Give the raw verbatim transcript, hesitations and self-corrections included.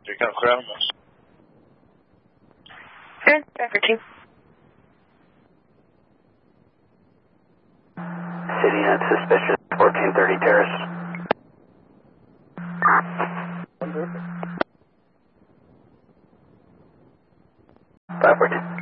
You're kind of ground. Good, driver two. Sitting at suspicious fourteen thirty Terrace. five fourteen.